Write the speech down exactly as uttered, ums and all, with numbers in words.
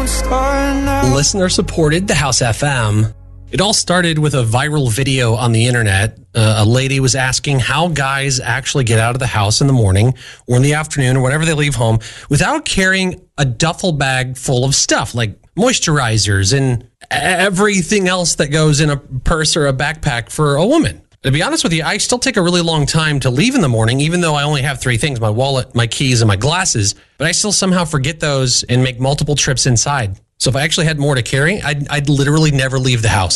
don't start now. Listener supported the House F M. It all started with a viral video on the internet. Uh, a lady was asking how guys actually get out of the house in the morning or in the afternoon or whenever they leave home without carrying a duffel bag full of stuff like moisturizers and everything else that goes in a purse or a backpack for a woman. To be honest with you, I still take a really long time to leave in the morning, even though I only have three things, my wallet, my keys, and my glasses. But I still somehow forget those and make multiple trips inside. So if I actually had more to carry, I'd, I'd literally never leave the house.